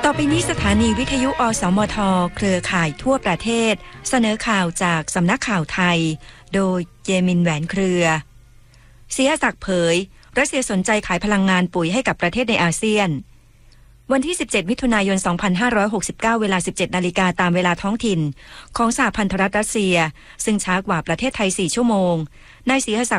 ต่อไปนี้สถานีวิทยุอสมทเครือข่ายทั่วประเทศเสนอข่าวจากสำนักข่าวไทยโดยเจมินแหวนเครือเสียศักดิ์เผยรัสเซียสนใจขายพลังงานปุ๋ยให้กับประเทศในอาเซียนวันที่17มิถุนายน2569เวลา 17:00 น.ตามเวลาท้องถิ่นของสหพันธรัฐรัสเซียซึ่งช้ากว่าประเทศไทย4ชั่วโมงนายศรีหศักดิ์